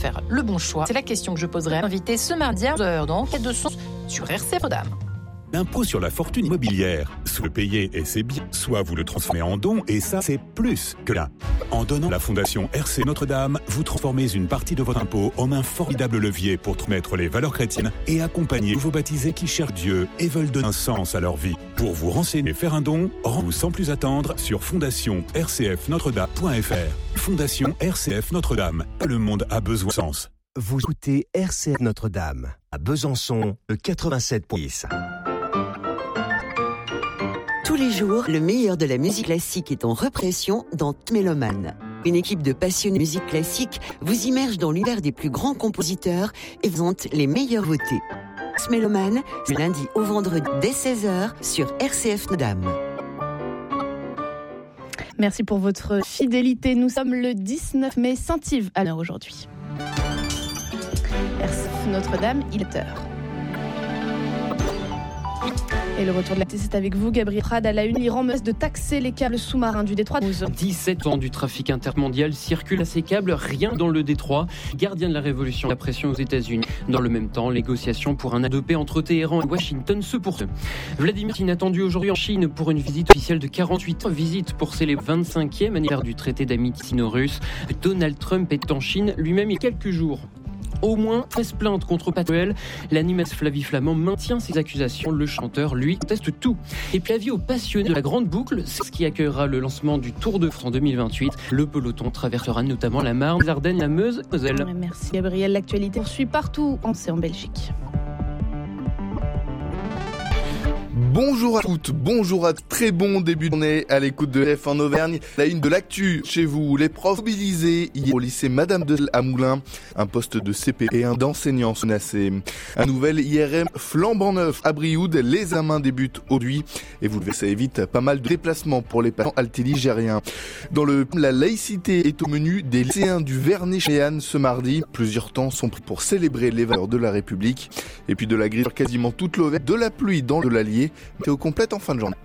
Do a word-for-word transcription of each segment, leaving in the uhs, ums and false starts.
faire le bon choix? C'est la question que je poserai à l'invité ce mardi à onze heures dans Enquête de Sens sur R C F Notre-Dame. L'impôt sur la fortune immobilière. Soit le payer et c'est bien, soit vous le transformez en don et ça c'est plus que là. En donnant à la Fondation R C Notre-Dame, vous transformez une partie de votre impôt en un formidable levier pour transmettre les valeurs chrétiennes et accompagner vos baptisés qui cherchent Dieu et veulent donner un sens à leur vie. Pour vous renseigner et faire un don, rendez-vous sans plus attendre sur fondation r c f notre dame point f r. Fondation R C F Notre-Dame. Le monde a besoin de sens. Vous écoutez R C F Notre-Dame à Besançon, le quatre-vingt-sept point dix. Tous les jours, le meilleur de la musique classique est en repression dans Mélomane. Une équipe de passionnés de musique classique vous immerge dans l'univers des plus grands compositeurs et présente les meilleurs votés. Mélomane, du lundi au vendredi dès seize heures sur R C F Notre-Dame. Merci pour votre fidélité. Nous sommes le dix-neuf mai, Saint-Yves à l'heure aujourd'hui. R C F Notre-Dame, il est heure. Et le retour de la T C, c'est avec vous, Gabriel Prade. À la une, l'Iran menace de taxer les câbles sous-marins du détroit de Hormuz. dix-sept ans du trafic intermondial circule à ces câbles, rien dans le détroit. Gardien de la révolution, la pression aux États-Unis. Dans le même temps, négociations pour un accord de paix entre Téhéran et Washington se poursuivent. Vladimir Poutine attendu aujourd'hui en Chine pour une visite officielle de quarante-huit heures. Visite pour célébrer le vingt-cinquième anniversaire du traité d'amitié sino-russe. Donald Trump est en Chine lui-même il y a quelques jours. Au moins treize plaintes contre Patuel. L'animatrice Flavie Flamand maintient ses accusations. Le chanteur, lui, conteste tout. Et puis avis aux passionnés de la Grande Boucle, c'est ce qui accueillera le lancement du Tour de France en deux mille vingt-huit. Le peloton traversera notamment la Marne, les Ardennes, la Meuse, Moselle. Merci Gabriel. L'actualité poursuit partout, c'est en Belgique. Bonjour à toutes, bonjour à très bon début de journée à l'écoute de F en Auvergne. La une de l'actu chez vous, les profs mobilisés hier au lycée Madame de à Moulins, un poste de C P et un d'enseignant menacé. Un nouvel I R M flambant neuf à Brioude, les examens débutent aujourd'hui et vous le verrez, ça évite pas mal de déplacements pour les patients altiligériens. Dans le la laïcité est au menu des lycéens du Vernet-Chéanne ce mardi. Plusieurs temps sont pris pour célébrer les valeurs de la République et puis de la grille sur quasiment toute l'Auvergne, de la pluie dans l'Allier. Météo complète en fin de journée.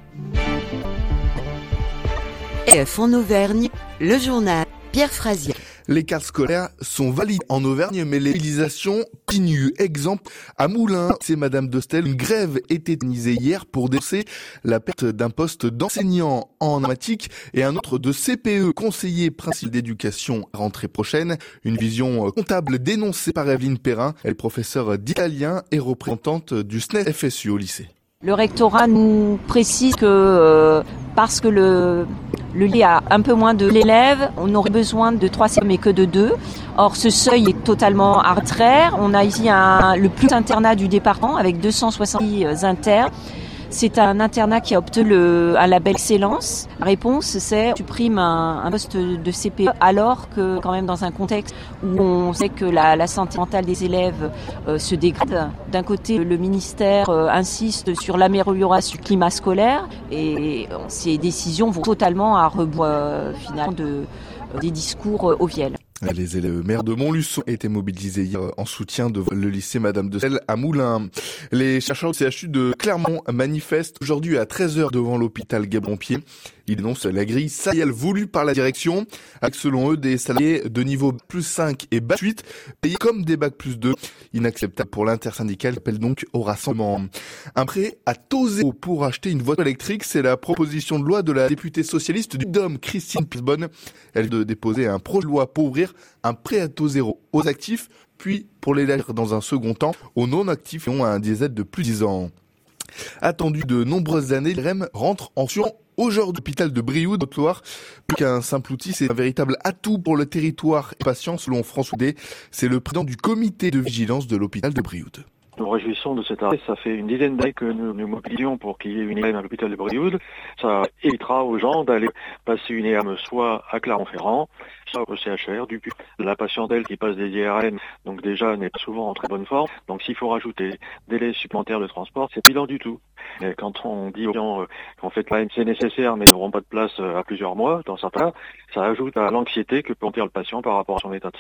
F en Auvergne, le journal Pierre Frazier. Les cartes scolaires sont valides en Auvergne, mais les mobilisations continuent. Exemple, à Moulins, c'est Madame Dostel. Une grève était organisée hier pour dénoncer la perte d'un poste d'enseignant en informatique et un autre de C P E, conseiller principal d'éducation à rentrée prochaine. Une vision comptable dénoncée par Evelyne Perrin. Elle est professeure d'italien et représentante du S N E S F S U au lycée. Le rectorat nous précise que euh, parce que le, le lycée a un peu moins de l'élève, on aurait besoin de trois C P E mais que de deux. Or ce seuil est totalement arbitraire. On a ici un, le plus internat du département avec deux cent soixante-dix internes. C'est un internat qui a obtenu le, un label excellence. La réponse, c'est supprime un, un poste de C P E alors que quand même dans un contexte où on sait que la, la santé mentale des élèves euh, se dégrade. D'un côté, le ministère euh, insiste sur l'amélioration du climat scolaire et euh, ces décisions vont totalement à rebours euh, finalement de, euh, des discours euh, oviels. Les élèves maires de Montluçon étaient mobilisés hier en soutien de le lycée Madame de Selle à Moulins. Les chercheurs du C H U de Clermont manifestent aujourd'hui à treize heures devant l'hôpital Gabron-Pied. Ils dénoncent la grille salariale voulue par la direction, avec selon eux des salariés de niveau plus cinq et bac huit, payés comme des bac plus deux. Inacceptable pour l'intersyndicale, appelle donc au rassemblement. Un prêt à taux zéro pour acheter une voiture électrique, c'est la proposition de loi de la députée socialiste du D O M, Christine Plisbonne. Elle vient de déposer un projet de loi pour ouvrir un prêt à taux zéro aux actifs, puis pour les lire dans un second temps aux non-actifs qui ont un diesel de plus de dix ans. Attendu de nombreuses années, l'I R M rentre en sur aujourd'hui l'hôpital de Brioude, Haute-Loire. Plus qu'un simple outil, c'est un véritable atout pour le territoire et patient, selon François Houdet. C'est le président du comité de vigilance de l'hôpital de Brioude. Nous nous réjouissons de cet arrêt. Ça fait une dizaine d'années que nous nous mobilisions pour qu'il y ait une I R M à l'hôpital de Brioude. Ça évitera aux gens d'aller passer une I R M soit à Clermont-Ferrand, soit au C H R du Puy. La patientèle qui passe des I R M, donc déjà, n'est pas souvent en très bonne forme. Donc s'il faut rajouter des délais supplémentaires de transport, c'est pas évident du tout. Et quand on dit aux gens euh, qu'en fait la I R M c'est nécessaire, mais ils n'auront pas de place euh, à plusieurs mois, dans certains cas, ça ajoute à l'anxiété que peut en faire le patient par rapport à son état de